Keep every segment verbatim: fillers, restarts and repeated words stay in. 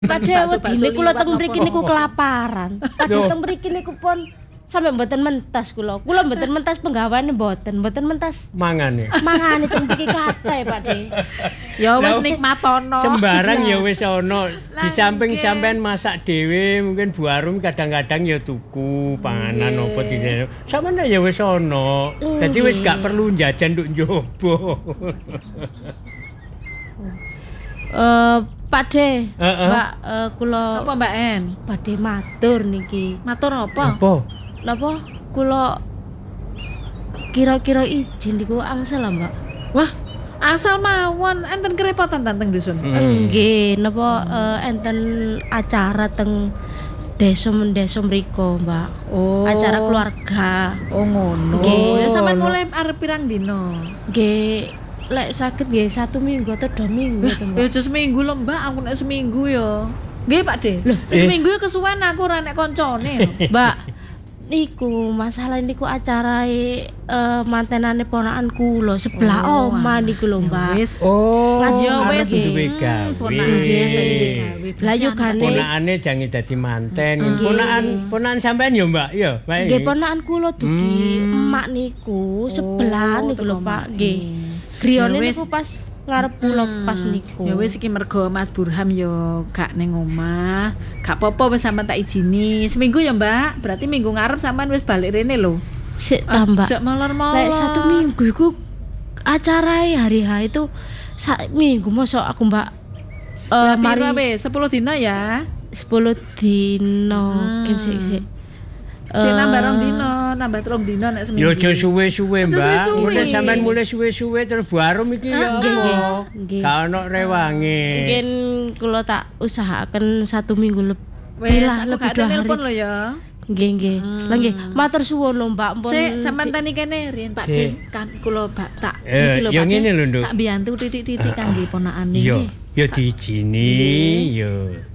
Kadhe wedine kula teng mriki niku kelaparan. Kadhe teng mriki niku pun sampe mboten mentas kula. Kula mboten mentas penggaweane mboten, mboten mentas mangane. Mangane teng mriki kathah, Pakde. Ya wis nikmatono. Sembarang ya wis ana. Di samping sampean masak dhewe, mungkin Bu Arum kadang-kadang ya tuku panganan apa dene. Sampeyan ya wis ana. Dadi wis gak perlu jajan nduk njobo. Eh Pakde, Heeh. Mbak eh, kula Apa Mbak En? badhe matur niki. Matur apa? Apa? Napa kula kira-kira izin niku angsal lah, Mbak. Wah, asal mawon enten kerepotan tanteng dusun. Hmm. Nggih, napa eh, enten acara teng desa desa mriko, Mbak. Oh. Acara keluarga. Oh ngono. Nggih. Ya sampean mulai arep pirang dino? Nggih, lek saged nggih satu minggu atau dua minggu to, Mbak. Ya aja seminggu lho Mbak, aku nek seminggu ya. Nggih Pak De. Lho, Eh. seminggu ya kesuwen aku ora nek koncone. Mbak, niku masalah niku acara eh mantenane ponakan kula sebelah Oh, oma niku lho, Mbak. Wis. Oh, Ya arep wis duwe Hmm, gawe. ponakan enten iki gawe. Lah yo gane Ponakane jange dadi manten. Nggih. Ponakan ponakan sampean ya, Mbak? Ya, bae. nggih ponakan kula dugi Hmm. emak niku sebelah Oh, niku lho, teko Pak. emak. Nggih. Ya Griyane wis. niku pas ngarep kula pas niku. Ya wis iki mergo Mas Burham yo gak ning omah. Gak apa-apa wis sampean tak izini. Seminggu ya, Mbak. Berarti minggu ngarep sampean wis balik rene lho. Sik ta, Mbak. Sik molor-molor. Lek satu minggu iku acara hari H itu sak minggu mosok aku, Mbak. Eh Lah mari piro wis? sepuluh dina ya. sepuluh dino Hmm. kan sik sik. Sik Eh, nambah rong dino, nambah telung dino nek seminggu. Ya aja suwe-suwe, Aja Mbak. suwe-suwe. Mulai sampean mulai suwe-suwe terus Bu Arum iki ya nggih, nggih, apa? nggih. Gak ono rewange. Mungkin kula tak usahakan satu minggu lebih Wis lah, aku lebih gak dua ada hari. nelpon lho ya. Nggih, nggih. Lah nggih, matur suwun lho, Mbak. Ampun. Sik sampean tani kene riyen Pak Sik. De kan kula bak tak Eh, iki lho ya Pak De. ngene lho, Nduk. Tak biyantu titik-titik kangge ponakane Iya, iki. ya diijini, ya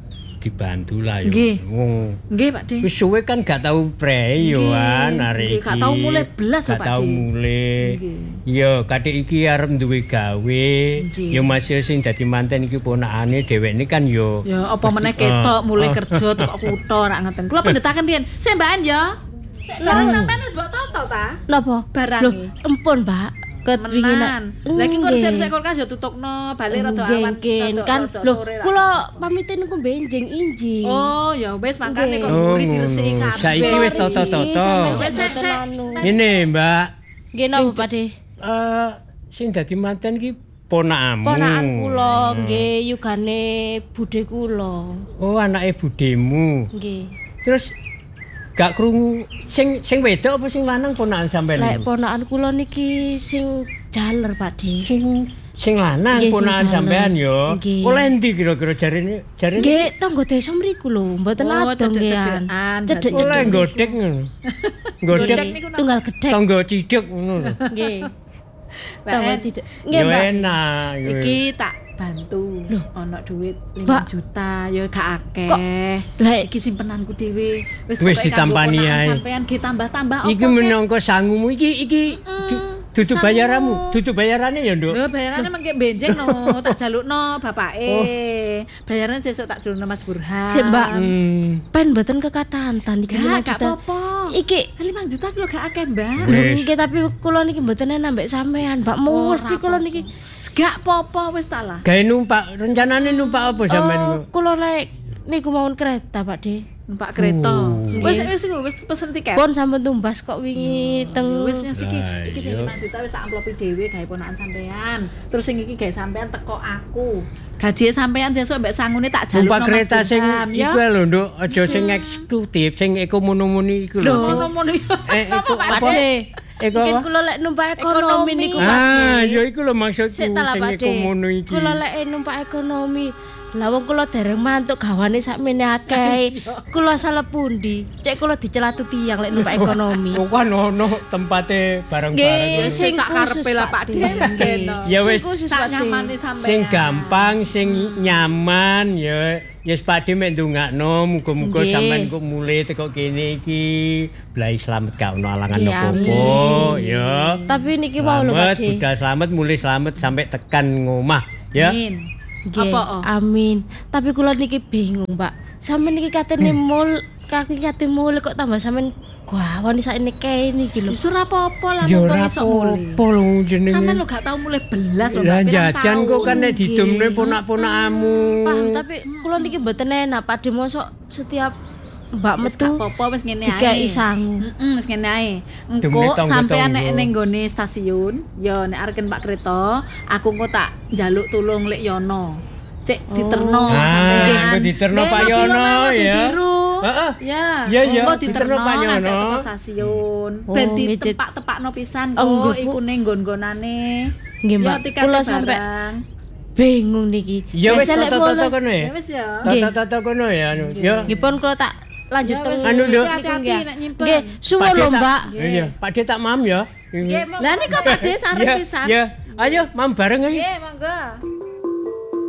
dibantu lah ya. Nggih. Wong Nggih Pak De. wis suwe kan gak tau prei yo an nggih, arek iki. gak tau mulai belas lho, Gak Pak tau De. mulai. Nggih. Yo kadek iki arep duwe gawe. Nggih. Yo masih sing dadi manten iki ponakane dheweke kan yo. Ya apa mesti- meneh ketok ah, mulai ah. kerja teko kutho rak ngeten. Kula pendetaken riyen. Sik Mbak An ya. Sik barang sampean wis mbok toto ta? Napa? Barange. Loh, empun, Mbak. Ketwinginan. Menan. Lagi kok resep kulkas ya tutupno, balik rada awan. Nggih, rada- kan rada lho sore lah. kula pamitin niku benjing injing. Oh, ya wis makane kok Nggih. Oh, mburi diresiki ngono. kabeh. Saiki wis toto-toto. Wis sik sik. anu. Ini, Mbak. Nggih napa, Pak De? Eh sing dadi manten iki ponakmu. Ponakan kula nggih yugane budhe kula. Oh, anake budemu. Nggih. Terus gak krungu sing sing wedok apa sing lanang ponakan sampean? Lek ponakan kula niki sing jaler, Pak De. Sing sing lanang Nggih, sing ponakan jaler. sampean yo. Nggih. Oleh endi kira-kira jarine jarine Nggih, tangga desa mriku lho, mboten Oh, adong cedek-cedekan. ngean. Berarti. Cedek-cedek. oleh nggodek ngono. Godhek Nggodek niku napa? Tunggal gedhek. tangga cidek ngono lho. Nggih. Mbak Tangga En, cidek. Nggih, Yo Mbak. enak. yo. iki tak bantu. Ono duit lima Mbak. juta, ya gak akeh. Kok- Lah iki simpenanku dhewe. Wis pokoke ditampani kanggo ponakan ae. Sampean ki tambah-tambah Iki opo, Kek? menangka sangumu iki iki du- dudu sangu. bayaramu, dudu bayarane ya, Nduk. Lho bayarane mengke benjing no, tak jalukno bapake. Oh. Bayarane sesuk tak jalukno Mas Burhan. Sik, Mbak. Hmm. Pen mboten kekatantan iki lima Gak, gak juta. apa-apa. Iki lima juta kilo gak akeh, Mbak. lho Wis. nggih tapi kula niki mboten enak mbek sampean, Mbak. Oh, Mesti ora kula apa-apa. niki Gak apa-apa wis tak lah. Gawe numpak, rencanane numpak apa sampean eh, iku? kula naik niku mawon kereta, Pak De. Numpak kereta. Oh. Wis Nggih. wis wis pesen tiket. Pun sampun tumbas kok wingi teng Wis nyas iki, Lah, iki sing iya. lima juta wis tak amplopi dhewe gawe ponakan sampean. Terus sing iki gawe sampean teko aku. Gaji sampean sesuk mbek sangune tak jalukno. Numpak Mas kereta sing Burhan, ya. iku lho, Nduk, aja sing eksekutif, sing ekonomi iku lho. Lho. sing- Ngono-ngono ya. Eh, Napa, itu Pak Pak apa? De. Eko Mungkin apa? kula lek numpak ekonomi Ekonomi. niku, Pak Ah, De. ya iku lho maksudku Sik ta lah, sing Pak De. ekonomi iki. Kula lek numpak ekonomi. Lah wong kula dereng mantuk gawane sakmene akeh. Kula salah pundi? Cek kula dicelatu tiyang lek numpak ekonomi. Oh, kan ono tempate bareng-bareng. Nggih, Sing sing sak khusus, karepe lah, Pak Pak De. De. Ya Sing wis, khusus, Sak Pak De. nyamane sampean. sing gampang, sing nyaman ya ya sepade mek ndongakno muga-muga Nggih. sampean kok mulih teko kene iki blai slamet gak ono alangan Nggih, apa-apa amin. ya. Tapi niki wau lho, Pak Selamat, De. budal selamat, mulih selamat sampai tekan ngomah ya. Amin. Nggih, Apa, oh? amin. Tapi kula niki bingung, Mbak. Sampeyan niki katene mul, kaki kate mul kok tambah sampeyan gawani sakne kene iki lho. Wis ora apa-apa lah Ya mumpung ora iso mulai. apa lho jenenge. Sampeyan lo gak tau mulai belas lho, Lah Mbak, pirang jajan kok tahun. kan nek didumne ponak-ponakmu. Paham, tapi kula niki mboten enak Pak De mosok setiap Mbak Wis metu gak apa-apa wis ngene ae. dikai sangu. Heeh, wis ngene ae. Dumne Engko tonggo-tonggo. sampean nek ning nggone stasiun, ya nek areken Pak Kreta, aku engko tak njaluk tulung Lek Yono. Cek Oh. diterno Ah, sampean. engko diterno Nek Pak mobil Yono, omah mobil ya. biru. Heeh. Ya. Ya, ya, Engko diterno diterno Pak nganti Yono. teko stasiun. Oh, Ben nggih, Cit. ditepak-tepakno pisan Oh, kok nggih, Bu. iku ning nggon-nggonane. Nggih, Mbak. Ya tiketnya Kula sampe barang. bingung niki. Ya wis Biasa lek toto-toto mulai- kono ya. Ya wis ya. Nggih. Toto-toto kono ya anu. Ya. Nggih pun kula tak lanjut Ya teng wis, Anu, Nduk. hati-hati nek nyimpen. Nggih, suwun Pak De lho, tak- Mbak. Iya, Pak De tak mam ya. Nggih, Mbak. Lah nika Pak De sarep Ya, pisan. ya. Ayo mam bareng ayo. Nggih, monggo.